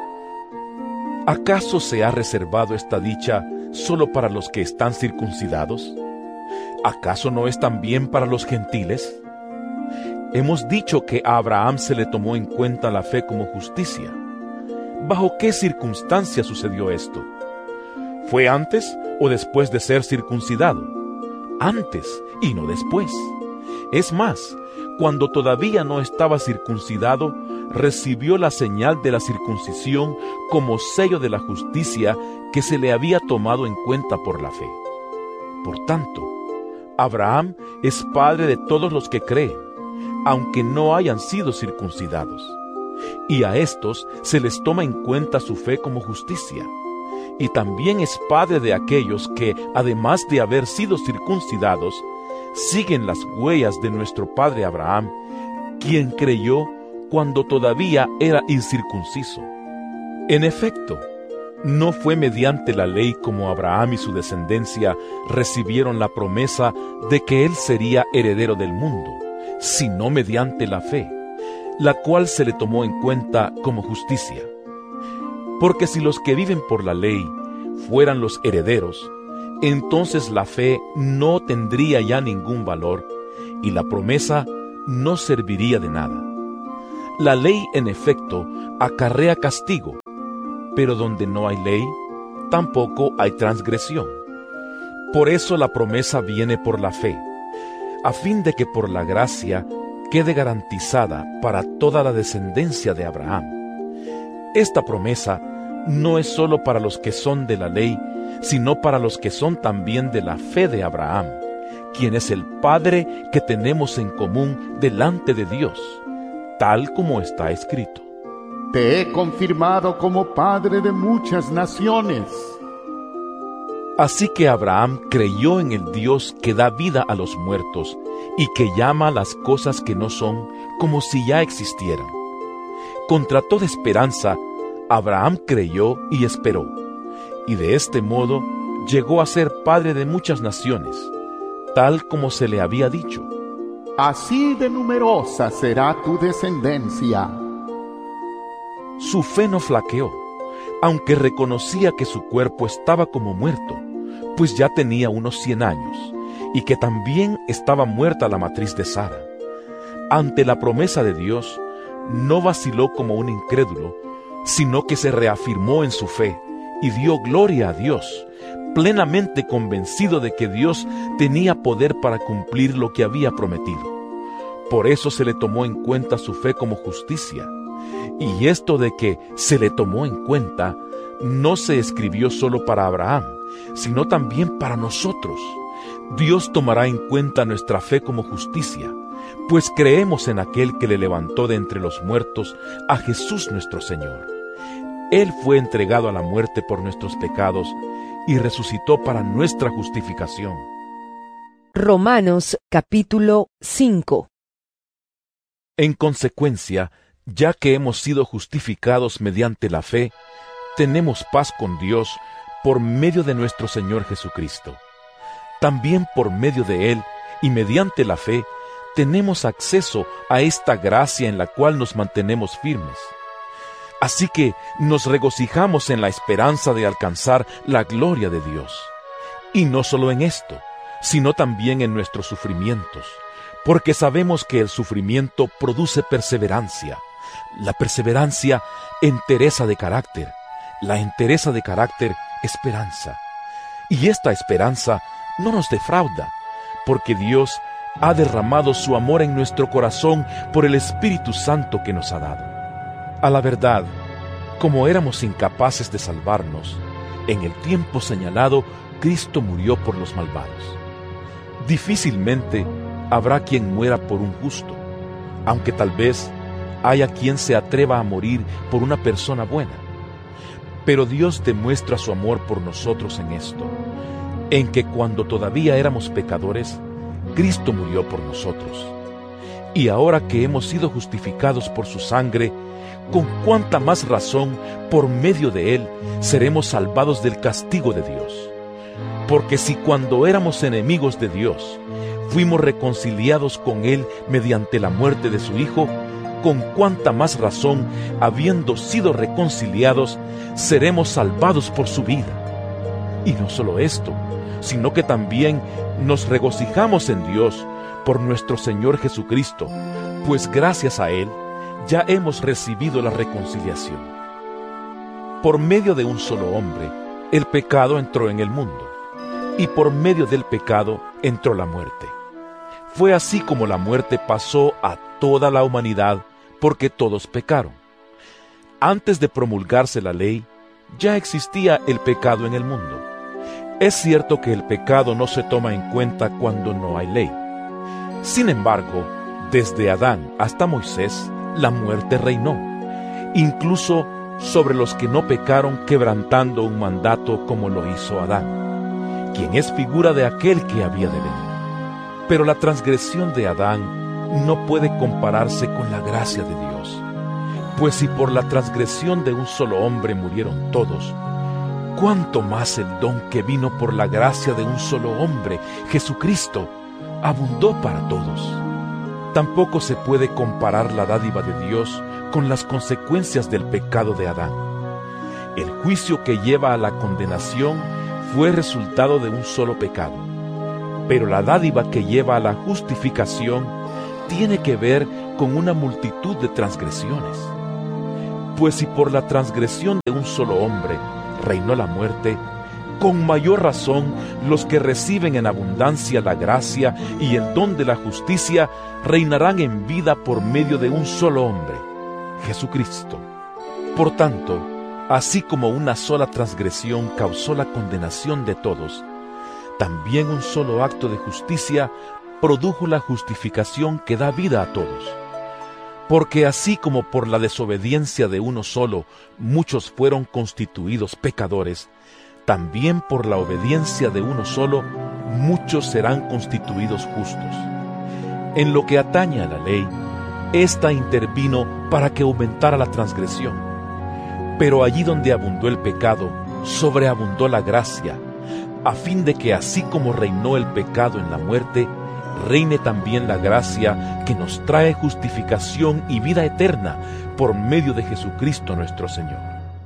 Speaker 2: ¿Acaso se ha reservado esta dicha solo para los que están circuncidados? ¿Acaso no es también para los gentiles? Hemos dicho que a Abraham se le tomó en cuenta la fe como justicia. ¿Bajo qué circunstancia sucedió esto? ¿Fue antes o después de ser circuncidado? Antes y no después. Es más, cuando todavía no estaba circuncidado, recibió la señal de la circuncisión como sello de la justicia que se le había tomado en cuenta por la fe. Por tanto, Abraham es padre de todos los que creen, aunque no hayan sido circuncidados, y a estos se les toma en cuenta su fe como justicia. Y también es padre de aquellos que, además de haber sido circuncidados, siguen las huellas de nuestro padre Abraham, quien creyó cuando todavía era incircunciso. En efecto, no fue mediante la ley como Abraham y su descendencia recibieron la promesa de que él sería heredero del mundo, sino mediante la fe, la cual se le tomó en cuenta como justicia. Porque si los que viven por la ley fueran los herederos, entonces la fe no tendría ya ningún valor, y la promesa no serviría de nada. La ley, en efecto, acarrea castigo, pero donde no hay ley, tampoco hay transgresión. Por eso la promesa viene por la fe, a fin de que por la gracia quede garantizada para toda la descendencia de Abraham. Esta promesa no es sólo para los que son de la ley, sino para los que son también de la fe de Abraham, quien es el Padre que tenemos en común delante de Dios, tal como está escrito.
Speaker 6: Te he confirmado como padre de muchas naciones.
Speaker 2: Así que Abraham creyó en el Dios que da vida a los muertos y que llama las cosas que no son como si ya existieran. Contra toda esperanza, Abraham creyó y esperó, y de este modo llegó a ser padre de muchas naciones, tal como se le había dicho.
Speaker 6: Así de numerosa será tu descendencia.
Speaker 2: Su fe no flaqueó, aunque reconocía que su cuerpo estaba como muerto, pues ya tenía unos cien años, y que también estaba muerta la matriz de Sara. Ante la promesa de Dios, no vaciló como un incrédulo, sino que se reafirmó en su fe y dio gloria a Dios, plenamente convencido de que Dios tenía poder para cumplir lo que había prometido. Por eso se le tomó en cuenta su fe como justicia. Y esto de que se le tomó en cuenta no se escribió solo para Abraham, sino también para nosotros. Dios tomará en cuenta nuestra fe como justicia, pues creemos en aquel que le levantó de entre los muertos, a Jesús nuestro Señor. Él fue entregado a la muerte por nuestros pecados y resucitó para nuestra justificación.
Speaker 4: Romanos capítulo cinco.
Speaker 2: En consecuencia, ya que hemos sido justificados mediante la fe, tenemos paz con Dios por medio de nuestro Señor Jesucristo. También por medio de Él y mediante la fe, tenemos acceso a esta gracia en la cual nos mantenemos firmes. Así que nos regocijamos en la esperanza de alcanzar la gloria de Dios. Y no solo en esto, sino también en nuestros sufrimientos, porque sabemos que el sufrimiento produce perseverancia, la perseverancia, entereza de carácter, la entereza de carácter, esperanza. Y esta esperanza no nos defrauda, porque Dios ha derramado su amor en nuestro corazón por el Espíritu Santo que nos ha dado. A la verdad, como éramos incapaces de salvarnos, en el tiempo señalado, Cristo murió por los malvados. Difícilmente habrá quien muera por un justo, aunque tal vez haya quien se atreva a morir por una persona buena. Pero Dios demuestra su amor por nosotros en esto, en que cuando todavía éramos pecadores, Cristo murió por nosotros. Y ahora que hemos sido justificados por su sangre, con cuánta más razón, por medio de Él, seremos salvados del castigo de Dios. Porque si cuando éramos enemigos de Dios, fuimos reconciliados con Él mediante la muerte de su Hijo, con cuánta más razón, habiendo sido reconciliados, seremos salvados por su vida. Y no solo esto, sino que también nos regocijamos en Dios por nuestro Señor Jesucristo, pues gracias a Él ya hemos recibido la reconciliación. Por medio de un solo hombre, el pecado entró en el mundo, y por medio del pecado entró la muerte. Fue así como la muerte pasó a toda la humanidad, porque todos pecaron. Antes de promulgarse la ley, ya existía el pecado en el mundo. Es cierto que el pecado no se toma en cuenta cuando no hay ley. Sin embargo, desde Adán hasta Moisés, la muerte reinó, incluso sobre los que no pecaron quebrantando un mandato como lo hizo Adán, quien es figura de aquel que había de venir. Pero la transgresión de Adán no puede compararse con la gracia de Dios, pues si por la transgresión de un solo hombre murieron todos, cuánto más el don que vino por la gracia de un solo hombre, Jesucristo, abundó para todos. Tampoco se puede comparar la dádiva de Dios con las consecuencias del pecado de Adán. El juicio que lleva a la condenación fue resultado de un solo pecado, Pero la dádiva que lleva a la justificación tiene que ver con una multitud de transgresiones. Pues si por la transgresión de un solo hombre reinó la muerte, con mayor razón los que reciben en abundancia la gracia y el don de la justicia reinarán en vida por medio de un solo hombre, Jesucristo. Por tanto, así como una sola transgresión causó la condenación de todos, también un solo acto de justicia produjo la justificación que da vida a todos. Porque así como por la desobediencia de uno solo muchos fueron constituidos pecadores, también por la obediencia de uno solo muchos serán constituidos justos. En lo que atañe a la ley, ésta intervino para que aumentara la transgresión. Pero allí donde abundó el pecado, sobreabundó la gracia, a fin de que así como reinó el pecado en la muerte, reine también la gracia que nos trae justificación y vida eterna por medio de Jesucristo nuestro Señor.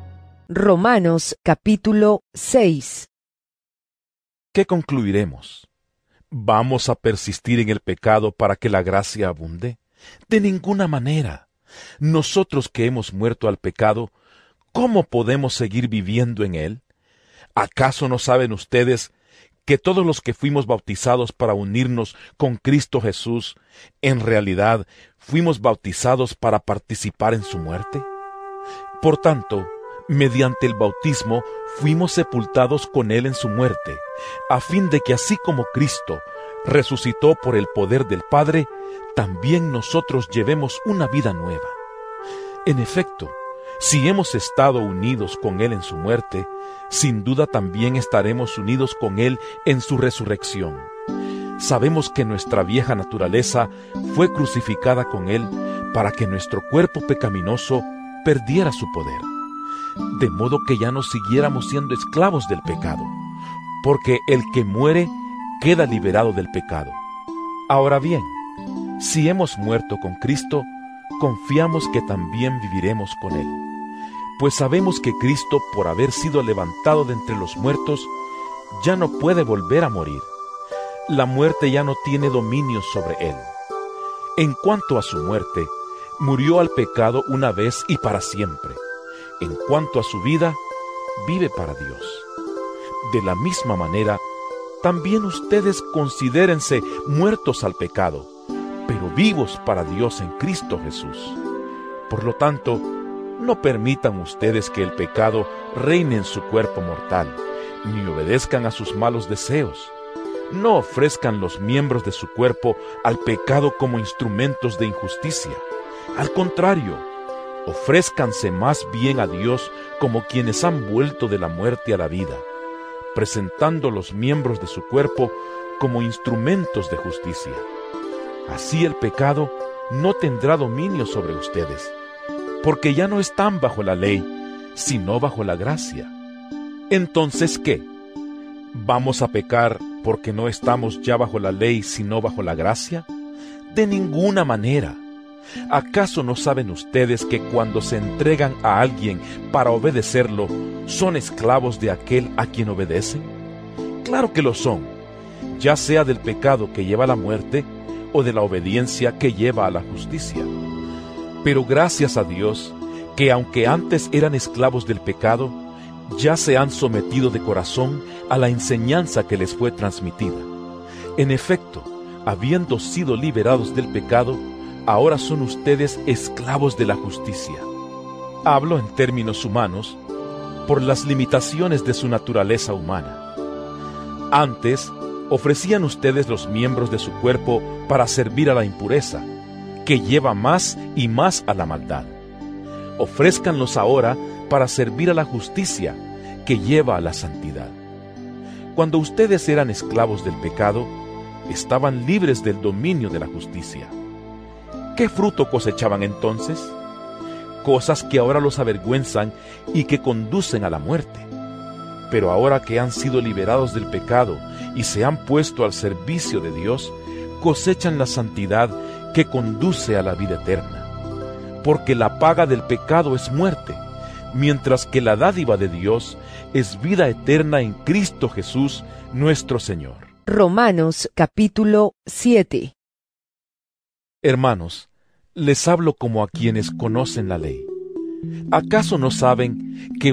Speaker 4: Romanos capítulo seis.
Speaker 2: ¿Qué concluiremos? ¿Vamos a persistir en el pecado para que la gracia abunde? De ninguna manera. Nosotros que hemos muerto al pecado, ¿cómo podemos seguir viviendo en él? ¿Acaso no saben ustedes que todos los que fuimos bautizados para unirnos con Cristo Jesús, en realidad fuimos bautizados para participar en su muerte? Por tanto, mediante el bautismo fuimos sepultados con Él en su muerte, a fin de que así como Cristo resucitó por el poder del Padre, también nosotros llevemos una vida nueva. En efecto, si hemos estado unidos con Él en su muerte, sin duda también estaremos unidos con Él en su resurrección. Sabemos que nuestra vieja naturaleza fue crucificada con Él para que nuestro cuerpo pecaminoso perdiera su poder, de modo que ya no siguiéramos siendo esclavos del pecado, porque el que muere queda liberado del pecado. Ahora bien, si hemos muerto con Cristo, confiamos que también viviremos con Él. Pues sabemos que Cristo, por haber sido levantado de entre los muertos, ya no puede volver a morir. La muerte ya no tiene dominio sobre Él. En cuanto a su muerte, murió al pecado una vez y para siempre. En cuanto a su vida, vive para Dios. De la misma manera, también ustedes considérense muertos al pecado, pero vivos para Dios en Cristo Jesús. Por lo tanto, no permitan ustedes que el pecado reine en su cuerpo mortal, ni obedezcan a sus malos deseos. No ofrezcan los miembros de su cuerpo al pecado como instrumentos de injusticia. Al contrario, ofrézcanse más bien a Dios como quienes han vuelto de la muerte a la vida, presentando los miembros de su cuerpo como instrumentos de justicia. Así el pecado no tendrá dominio sobre ustedes, porque ya no están bajo la ley, sino bajo la gracia. Entonces, ¿qué? ¿Vamos a pecar porque no estamos ya bajo la ley, sino bajo la gracia? De ninguna manera. ¿Acaso no saben ustedes que cuando se entregan a alguien para obedecerlo, son esclavos de aquel a quien obedecen? Claro que lo son, ya sea del pecado que lleva a la muerte, o de la obediencia que lleva a la justicia. Pero gracias a Dios, que aunque antes eran esclavos del pecado, ya se han sometido de corazón a la enseñanza que les fue transmitida. En efecto, habiendo sido liberados del pecado, ahora son ustedes esclavos de la justicia. Hablo en términos humanos, por las limitaciones de su naturaleza humana. Antes, ofrecían ustedes los miembros de su cuerpo para servir a la impureza, que lleva más y más a la maldad. Ofrézcanlos ahora para servir a la justicia, que lleva a la santidad. Cuando ustedes eran esclavos del pecado, estaban libres del dominio de la justicia. ¿Qué fruto cosechaban entonces? Cosas que ahora los avergüenzan y que conducen a la muerte. Pero ahora que han sido liberados del pecado y se han puesto al servicio de Dios, cosechan la santidad que conduce a la vida eterna. Porque la paga del pecado es muerte, mientras que la dádiva de Dios es vida eterna en Cristo Jesús, nuestro Señor.
Speaker 4: Romanos capítulo siete.
Speaker 2: Hermanos, les hablo como a quienes conocen la ley. ¿Acaso no saben que